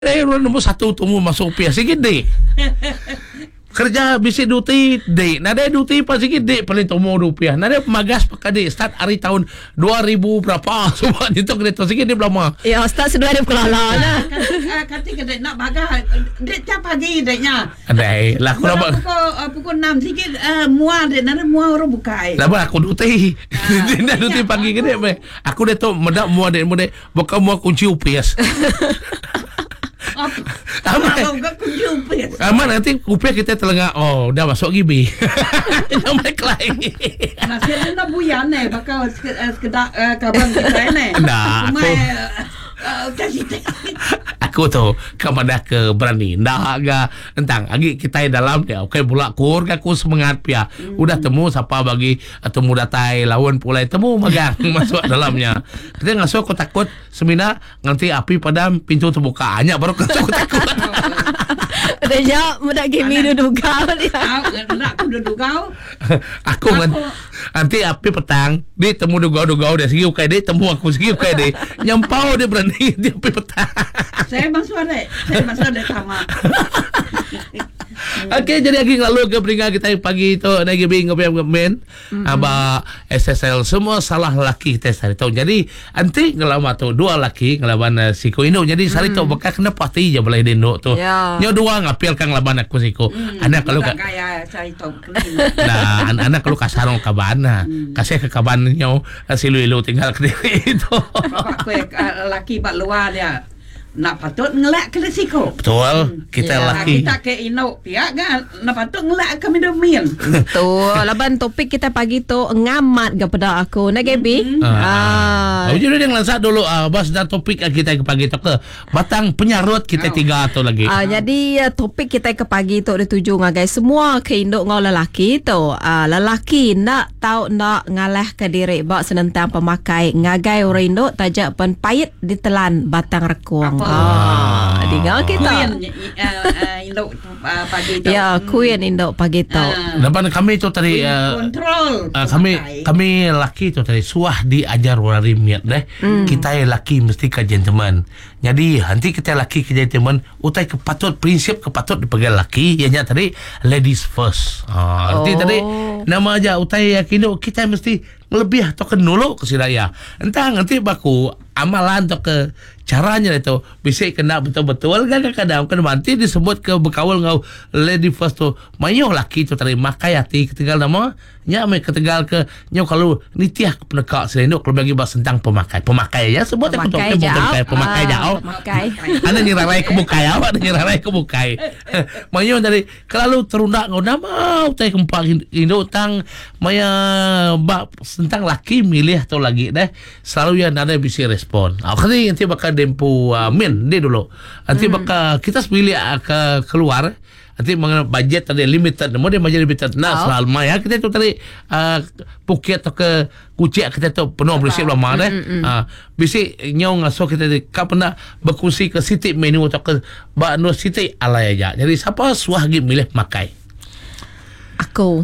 nombor satu temu masuk rupiah sikit dek. Kerja bisik duti dek. Nada duti pas sikit dek paling temu rupiah. Nada pemagas pakai dek start hari tahun 2000 berapa semua itu kereta sikit dia belum. Ya start sudah ada kelala lah. Kata kedek nak bagas dek cap pagi deknya. Adai lah aku nak pukul 6 sikit muar dek nada muar orang bukai. lah aku duti. Dia duti pagi ke dek. Aku dah tu medak muar dek bukan muar kunci UPS. Aman nanti rupiah kita telengah. Oh dah masuk GB. Nama lain. Masih ada buyan bakal sekedar kawan kita ni. Nah, aku tu kepada ke berani dah agak entang agi kita dalam dia okey pula kur aku semangat pia udah temu siapa bagi temu datai lawan pulai temu magang masuk dalamnya kita ngasuh aku takut semina nanti api padam pintu terbuka hanya baru aku takut Dah jawab mudah game duduk kau dia. Nak aku duduk kau. Aku nanti api petang dia temu dugau dia segi ukai dia temu aku segi ukai dia nyampau dia berani dia api petang. Saya masuk ada sama. Okey, jadi lagi lalu ke peringkat kita pagi tu naik bingung men aba SSL semua salah laki kita hari tu. Jadi anti ngelama tu dua laki ngelawan Siko Indo. Jadi hari tu bekas kena pasti je boleh dendok tu. Nyo dua ngapil kang lawan aku Siko. Anak kalau kaya saya tu. Nah, anak kalau kasarong kabana. Kasih ke kaban nyo silu-ilu tinggal ke diri itu. Bapak laki bak luar dia. Nak patut ngelak ke Siko. Betul, kita laki. Kita ke Indo pihak kan nak patut ngelak ke Midomin. Betul. Laban topik kita pagi tu ngamat kepada aku. Nak Gaby? Jadi yang lansak dulu bas dah topik kita ke pagi tu ke batang penyarut kita tiga tu lagi. Jadi topik kita ke pagi tu dituju ngagai semua ke Indo ngau lelaki tu. Lelaki nak tahu nak ngalah ke diri bak senentang pemakai ngagai orang Indo tajak pen payet ditelan batang rekuang. Dengar kita. Indo pagi tu. Ya, Queen Indo pagi tu. Lepas kami tu tadi kontrol. Kami laki tu tadi suah diajar warimiat deh. Kita laki mesti ke gentleman. Jadi nanti kita laki ke gentleman utai kepatut prinsip kepatut dipegang laki ianya tadi ladies first. Nanti tadi nama aja utai yakin kita mesti lebih atau kenulu ke sidaya. Entah nanti baku amalan atau ke caranya itu bisa kena betul-betul kadang-kadang nanti disebut ke bekawal ngau lady first tu mayo laki tu terima kayati ketinggal nama nya me ketinggal ke nyo kalau nitiah ke penekak selendok kalau bagi bahas tentang pemakai ya sebut aku tu pemakai jauh ana nyirarai ke bukai awak nyirarai ke bukai mayo dari kalau terundak ngau nama utai kempak Indo tang maya bab tentang laki milih tu lagi deh selalu yang ada bisa respon. Nanti bakal dempu min dia dulu. Nanti bakal kita pilih ke keluar. Nanti mengenai budget tadi limited. Mau dia budget limited. Nah selalu maya kita tu tadi Phuket atau ke Kucing kita tu penuh bersih lama deh. Bisi nyong ngasuh kita tadi kau pernah berkursi ke Siti menu atau ke Bakno Siti alai aja. Jadi siapa suah lagi milih makai? Aku.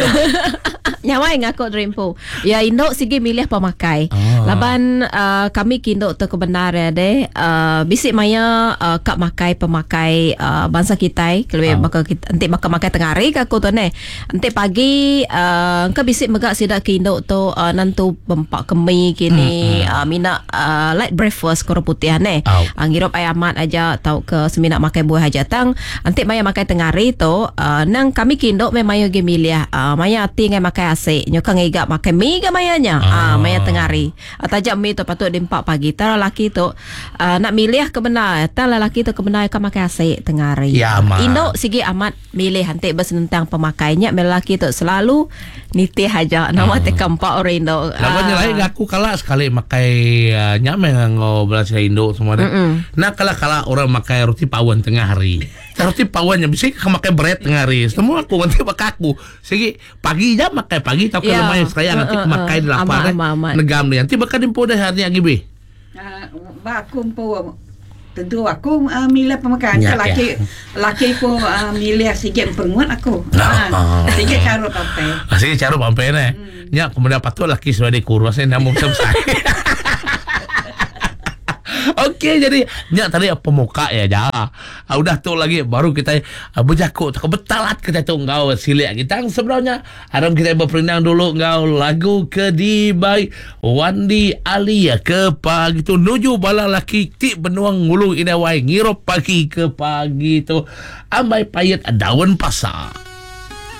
Nyawai ngaku Dreampo. Ya Indo sigi milih pemakai. Laban kami kindo tu kebenaran deh. Bisik maya kak makai pemakai bangsa kita. Kalau bakal kita nanti bakal makai tengah hari aku tu ne. Nanti pagi engkau bisik megak sidak kindo tu nantu bempak kemi kini mina light breakfast koro putih ne. Ngirop ayamat aja tau ke semina makai buah hajatang. Nanti maya makai tengah hari tu nang kami kindo memang yo gemiliah maya tinggal makai ase nyoka ngigak makai mi ga mayanya maya tengari tajak mi tu patut dimpak pagi tara laki tu nak milih ke benar tara laki tu ke benar ka makai ase tengari Indo sigi amat milih hantik bersenentang pemakainya lelaki tu selalu nitih aja nama te kampak orang Indo lawan lain aku kalah sekali makai nyame ngau bahasa Indo semua nak kala orang makai roti pawan tengah hari roti pawannya bisa makai bread tengah hari semua aku nanti bakaku segi pagi jam makai pagi tak kalau main saya nanti makai di lapar negam dia nanti bakal dimpo dah hari ni be aku po tentu aku milih pemakai laki aku milih sikit penguat aku sikit carut pampai ni nya kemudian patut laki sudah dikurus ni namun selesai Okey, jadi nyak tadi pemuka ya ja. Udah tu lagi baru kita berjakut kebetalat kita tu ngau silik kita sebenarnya. Haram kita berperenang dulu ngau lagu Kedibai Wandi Alia ke pagi tu nuju bala laki ti benuang ngulung inawai ngirop pagi ke pagi tu ambai payet daun pasar.